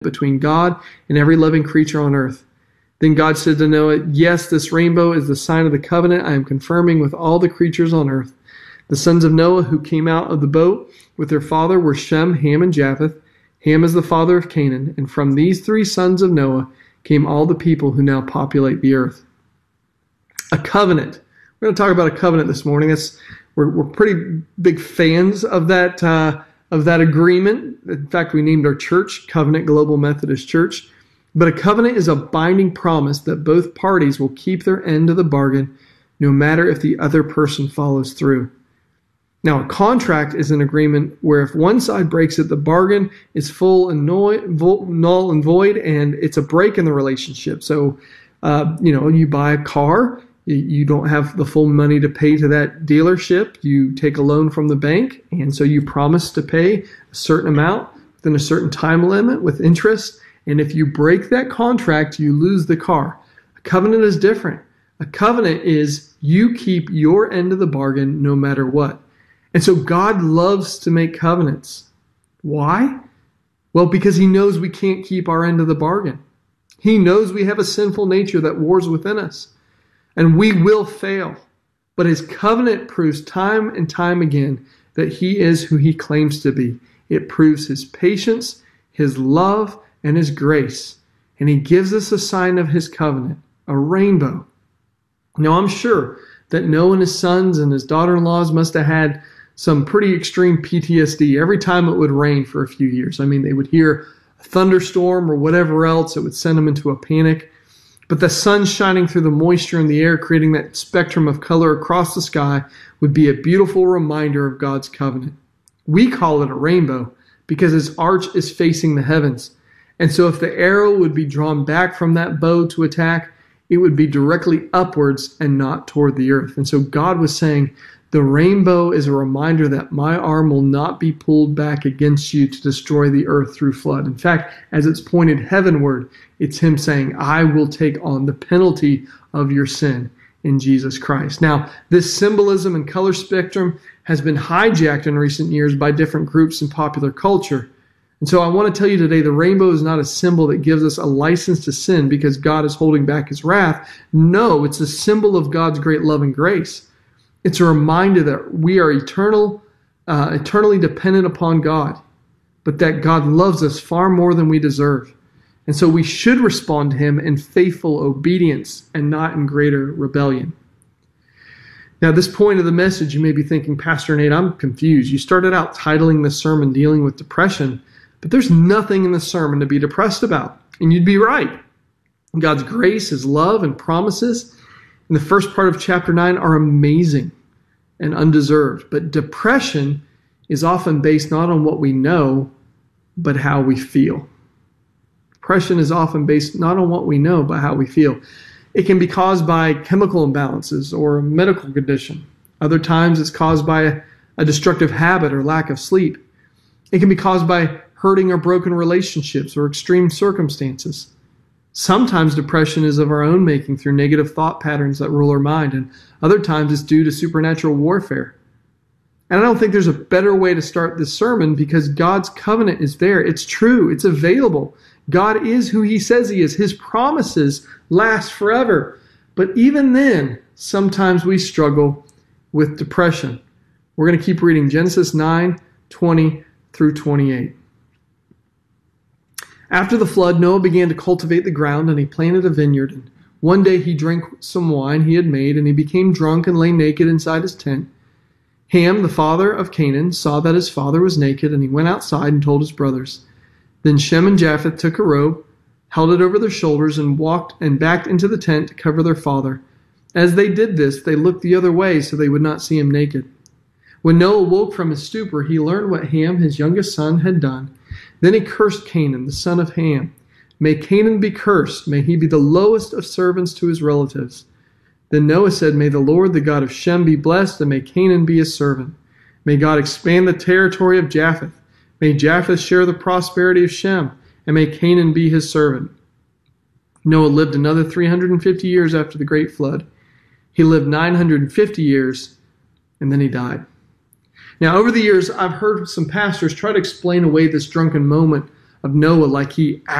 between God and every living creature on earth. Then God said to Noah, "Yes, this rainbow is the sign of the covenant I am confirming with all the creatures on earth." The sons of Noah who came out of the boat with their father were Shem, Ham, and Japheth. Ham is the father of Canaan, and from these three sons of Noah came all the people who now populate the earth. A covenant. We're going to talk about a covenant this morning. We're pretty big fans of that agreement. In fact, we named our church Covenant Global Methodist Church. But a covenant is a binding promise that both parties will keep their end of the bargain, no matter if the other person follows through. Now, a contract is an agreement where if one side breaks it, the bargain is null and void, and it's a break in the relationship. So, you buy a car, you don't have the full money to pay to that dealership. You take a loan from the bank, and so you promise to pay a certain amount within a certain time limit with interest. And if you break that contract, you lose the car. A covenant is different. A covenant is you keep your end of the bargain no matter what. And so God loves to make covenants. Why? Well, because he knows we can't keep our end of the bargain. He knows we have a sinful nature that wars within us. And we will fail. But his covenant proves time and time again that he is who he claims to be. It proves his patience, his love, and his grace. And he gives us a sign of his covenant, a rainbow. Now, I'm sure that Noah and his sons and his daughter-in-laws must have had some pretty extreme PTSD every time it would rain for a few years. I mean, they would hear a thunderstorm or whatever else that would send them into a panic. But the sun shining through the moisture in the air, creating that spectrum of color across the sky, would be a beautiful reminder of God's covenant. We call it a rainbow because its arch is facing the heavens. And so if the arrow would be drawn back from that bow to attack, it would be directly upwards and not toward the earth. And so God was saying, the rainbow is a reminder that my arm will not be pulled back against you to destroy the earth through flood. In fact, as it's pointed heavenward, it's him saying, I will take on the penalty of your sin in Jesus Christ. Now, this symbolism and color spectrum has been hijacked in recent years by different groups in popular culture. And so I want to tell you today, the rainbow is not a symbol that gives us a license to sin because God is holding back his wrath. No, it's a symbol of God's great love and grace. It's a reminder that we are eternally dependent upon God, but that God loves us far more than we deserve. And so we should respond to him in faithful obedience and not in greater rebellion. Now, at this point of the message, you may be thinking, Pastor Nate, I'm confused. You started out titling the sermon dealing with depression, but there's nothing in the sermon to be depressed about. And you'd be right. God's grace, his love, and promises in the first part of chapter 9 are amazing and undeserved. But depression is often based not on what we know, but how we feel. Depression is often based not on what we know, but how we feel. It can be caused by chemical imbalances or a medical condition. Other times it's caused by a destructive habit or lack of sleep. It can be caused by hurting or broken relationships or extreme circumstances. Sometimes depression is of our own making through negative thought patterns that rule our mind, and other times it's due to supernatural warfare. And I don't think there's a better way to start this sermon because God's covenant is there. It's true. It's available. God is who he says he is. His promises last forever. But even then, sometimes we struggle with depression. We're going to keep reading Genesis 9:20 through 28. After the flood, Noah began to cultivate the ground, and he planted a vineyard. And one day he drank some wine he had made, and he became drunk and lay naked inside his tent. Ham, the father of Canaan, saw that his father was naked, and he went outside and told his brothers. Then Shem and Japheth took a robe, held it over their shoulders, and walked and backed into the tent to cover their father. As they did this, they looked the other way so they would not see him naked. When Noah woke from his stupor, he learned what Ham, his youngest son, had done. Then he cursed Canaan, the son of Ham. May Canaan be cursed. May he be the lowest of servants to his relatives. Then Noah said, May the Lord, the God of Shem, be blessed, and may Canaan be his servant. May God expand the territory of Japheth. May Japheth share the prosperity of Shem, and may Canaan be his servant. Noah lived another 350 years after the great flood. He lived 950 years, and then he died. Now, over the years, I've heard some pastors try to explain away this drunken moment of Noah like he